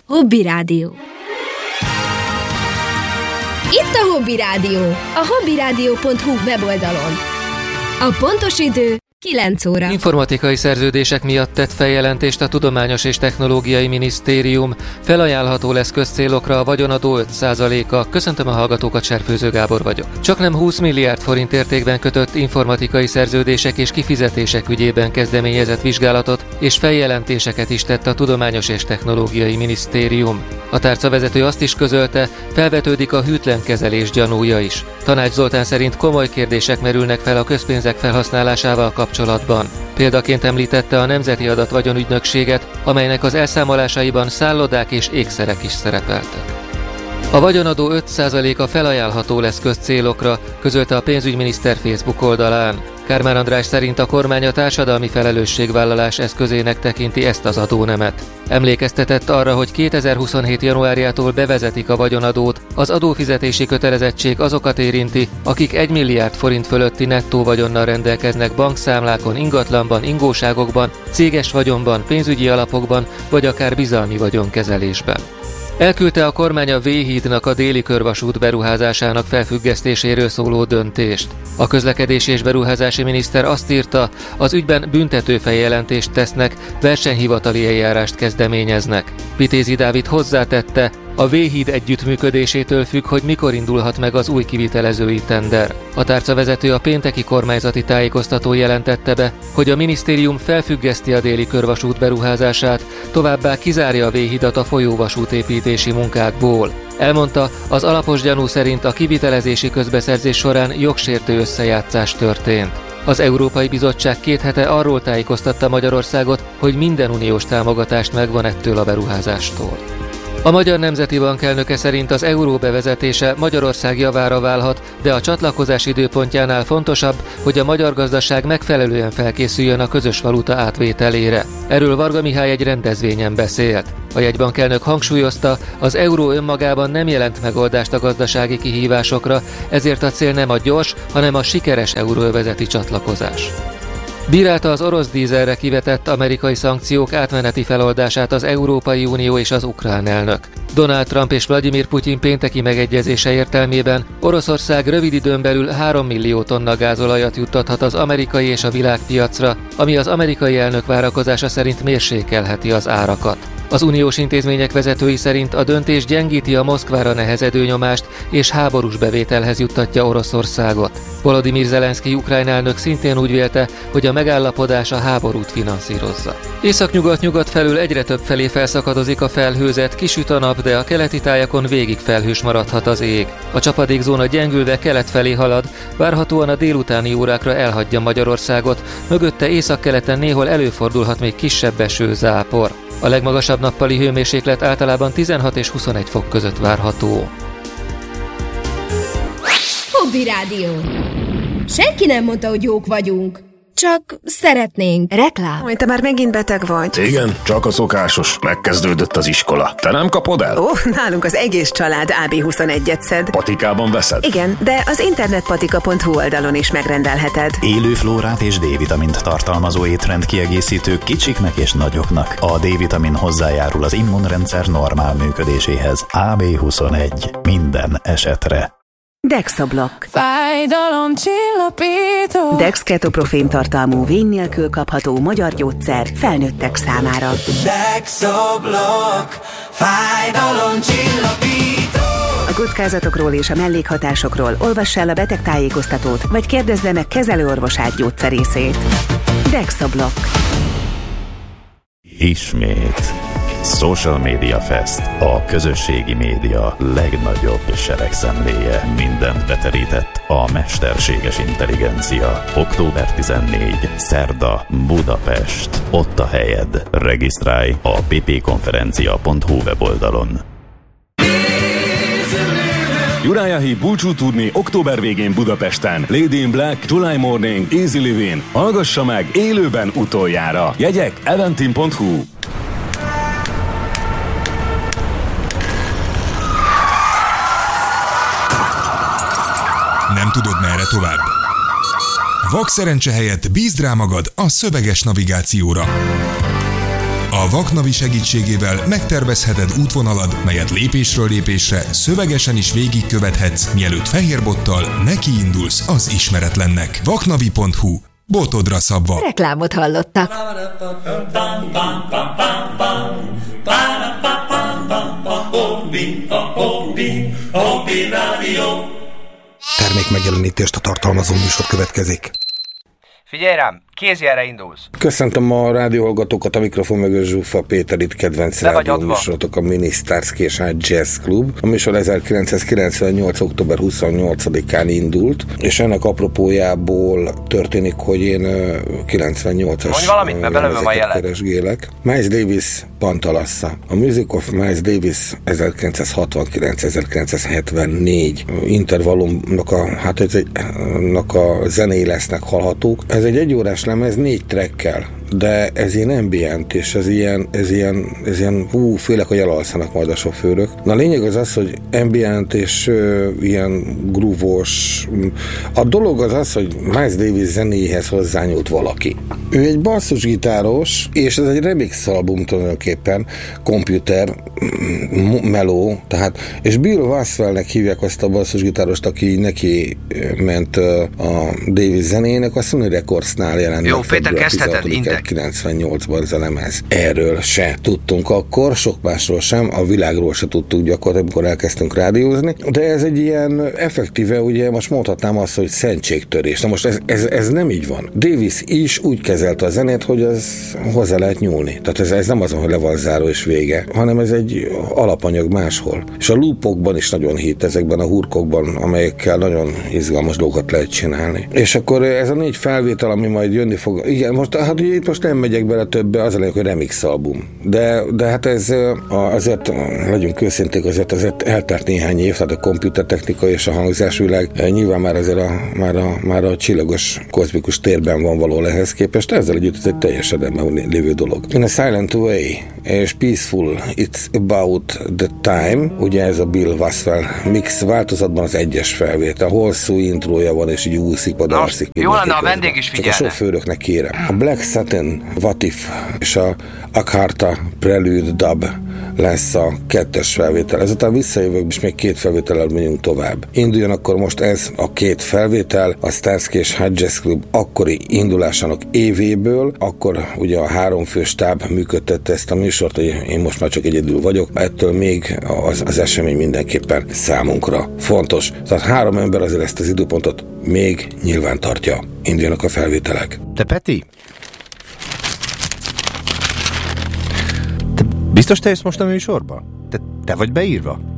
Hobby Rádió. Itt a Hobby Rádió, a hobbyradio.hu weboldalon. A pontos idő 9 óra. Informatikai szerződések miatt tett feljelentést a Tudományos és Technológiai Minisztérium. Felajánlható lesz közcélokra a vagyonadó 5%-a. Köszöntöm a hallgatókat, Serfőző Gábor vagyok. Csaknem 20 milliárd forint értékben kötött informatikai szerződések és kifizetések ügyében kezdeményezett vizsgálatot és feljelentéseket is tett a Tudományos és Technológiai Minisztérium. A tárcavezető azt is közölte, felvetődik a hűtlen kezelés gyanúja is. Tanács Zoltán szerint komoly kérdések merülnek fel a közpénzek felhasználásával kapcsolatban. Példaként említette a Nemzeti Adatvagyonügynökséget, amelynek az elszámolásaiban szállodák és ékszerek is szerepeltek. A vagyonadó 5%-a felajánlható lesz közcélokra, közölte a pénzügyminiszter Facebook oldalán. Kármán András szerint a kormány a társadalmi felelősségvállalás eszközének tekinti ezt az adónemet. Emlékeztetett arra, hogy 2027. januárjától bevezetik a vagyonadót, az adófizetési kötelezettség azokat érinti, akik 1 milliárd forint fölötti nettó vagyonnal rendelkeznek bankszámlákon, ingatlanban, ingóságokban, céges vagyonban, pénzügyi alapokban vagy akár bizalmi vagyonkezelésben. Elküldte a kormány a V-hídnak a déli körvasút beruházásának felfüggesztéséről szóló döntést. A közlekedési és beruházási miniszter azt írta, az ügyben büntető feljelentést tesznek, versenyhivatali eljárást kezdeményeznek. Vitézi Dávid hozzátette, a V-híd együttműködésétől függ, hogy mikor indulhat meg az új kivitelezői tender. A tárcavezető a pénteki kormányzati tájékoztatón jelentette be, hogy a minisztérium felfüggeszti a déli körvasút beruházását, továbbá kizárja a V-hidat a folyóvasútépítési munkákból. Elmondta, az alapos gyanú szerint a kivitelezési közbeszerzés során jogsértő összejátszás történt. Az Európai Bizottság 2 hete arról tájékoztatta Magyarországot, hogy minden uniós támogatást megvon ettől a beruházástól. A Magyar Nemzeti Bank elnöke szerint az euró bevezetése Magyarország javára válhat, de a csatlakozás időpontjánál fontosabb, hogy a magyar gazdaság megfelelően felkészüljön a közös valuta átvételére. Erről Varga Mihály egy rendezvényen beszélt. A jegybank elnök hangsúlyozta, az euró önmagában nem jelent megoldást a gazdasági kihívásokra, ezért a cél nem a gyors, hanem a sikeres euróövezeti csatlakozás. Bírálta az orosz dízelre kivetett amerikai szankciók átmeneti feloldását az Európai Unió és az ukrán elnök. Donald Trump és Vladimir Putyin pénteki megegyezése értelmében Oroszország rövid időn belül 3 millió tonna gázolajat juttathat az amerikai és a világpiacra, ami az amerikai elnök várakozása szerint mérsékelheti az árakat. Az uniós intézmények vezetői szerint a döntés gyengíti a Moszkvára nehezedő nyomást és háborús bevételhez juttatja Oroszországot. Volodymyr Zelenszky ukrán elnök szintén úgy vélte, hogy a megállapodás a háborút finanszírozza. Északnyugat-nyugat felül egyre több felé felszakadozik a felhőzet, kisüt a nap, de a keleti tájakon végig felhős maradhat az ég. A csapadékzóna gyengülve kelet felé halad, várhatóan a délutáni órákra elhagyja Magyarországot, mögötte északkeleten néhol előfordulhat még kisebb esőzápor. A legmagasabb nappali hőmérséklet általában 16 és 21 fok között várható. Hobby Rádió. Senki nem mondta, hogy jók vagyunk. Csak szeretnénk. Reklám. Majd te már megint beteg vagy. Igen, csak a szokásos. Megkezdődött az iskola. Te nem kapod el? Nálunk az egész család AB21-et szed. Patikában veszed? Igen, de az internetpatika.hu oldalon is megrendelheted. Élő flórát és D-vitamint tartalmazó étrendkiegészítők kicsiknek és nagyoknak. A D-vitamin hozzájárul az immunrendszer normál működéséhez. AB21. Minden esetre. Dexablock. Fájdalomcsillapító. Dex ketoprofén tartalmú vény nélkül kapható magyar gyógyszer felnőttek számára. Dexablock. Fájdalomcsillapító. A kockázatokról és a mellékhatásokról olvass el a betegtájékoztatót, vagy kérdezze meg kezelőorvosát gyógyszerészét. Dexablock. Ismét. Social Media Fest, a közösségi média legnagyobb seregszemléje. Mindent beterített a mesterséges intelligencia. Október 14. Szerda, Budapest. Ott a helyed. Regisztrálj a ppkonferencia.hu weboldalon. Uriah Heep búcsúturné október végén Budapesten. Lady in Black, July Morning, Easy Living. Hallgassa meg élőben utoljára. Jegyek eventim.hu. Nem tudod, merre tovább? Vakszerencse helyett bízd rá magad a szöveges navigációra. A Vaknavi segítségével megtervezheted útvonalad, melyet lépésről lépésre szövegesen is végigkövethetsz, mielőtt fehérbottal nekiindulsz az ismeretlennek. Vaknavi.hu. Botodra szabva. Reklámot hallottak. Termékmegjelenítést a tartalmazó műsor következik. Figyelj rám, kézjelre indulsz. Köszöntöm a rádióhallgatókat, a mikrofon mögött Zsuffa Péter, itt kedvenc rádióműsorotok, a Minisztárszki és Jazz Club. A műsor 1998. október 28-án indult, és ennek apropójából történik, hogy én 98-as lemezeket keresgélek. Miles Davis, Pantalassa. A Music of Miles Davis 1969-1974 intervallumnak a zenéi lesznek hallhatók. Ez egy egyórás lemez 4 trackkel, de ez ilyen ambient, és ez ilyen félek, hogy elalszanak majd a sofőrök. Na a lényeg az, hogy ambient és ilyen groove-os. A dolog az, hogy Miles Davis zenéhez hozzányúlt valaki. Ő egy basszusgitáros, és ez egy remix album tulajdonképpen, computer, meló, tehát, és Bill Waswellnek hívják azt a basszusgitárost, aki neki ment a Davis zenének, a Sony Recordsnál jelent. Jó, Péter, kezdheted, Intek. 98-ban ez a lemez. Erről se tudtunk akkor, sok másról sem, a világról se tudtuk gyakorlatilag, amikor elkezdtünk rádiózni, de ez egy ilyen effektíve, ugye most mondhatnám azt, hogy szentségtörés. Na most ez nem így van. Davis is úgy kezelte a zenét, hogy az hozzá lehet nyúlni. Tehát ez nem az, hogy le van záró és vége, hanem ez egy alapanyag máshol. És a loopokban is nagyon hit, ezekben a hurkokban, amelyekkel nagyon izgalmas dolgokat lehet csinálni. És akkor ez a 4 felvétel, ami majd jönni fog, igen, most nem megyek bele többe, az a lényeg, hogy remix album. De hát ez azért, legyünk őszinték, azért eltelt néhány év, tehát a komputertechnika és a hangzásvilág nyilván már azért már a csillagos kozmikus térben van való ehhez képest, ezzel együtt ez egy teljes edemben lévő dolog. In a Silent Way és Peaceful, It's About the Time, ugye ez a Bill Waswell mix változatban az 1-es felvétel, hosszú intrója van, és így úszik, odarszik. Jó lenne, a vendég is figyelne. A sofőröknek kérem. A Black Satin, What If és a Akharta Prelude Dub lesz a 2-es felvétel. Ezután visszajövök, és még 2 felvétellel megyünk tovább. Induljon akkor most ez a 2 felvétel, a Starsky és Hutch Jazz Club akkori indulásának évéből, akkor ugye a 3 fő stáb működtette ezt a műsort, hogy én most már csak egyedül vagyok, ettől még az esemény mindenképpen számunkra fontos. Tehát 3 ember azért ezt az időpontot még nyilván tartja. Induljanak a felvételek. Te Peti? Biztos te jössz most a műsorba? Te vagy beírva?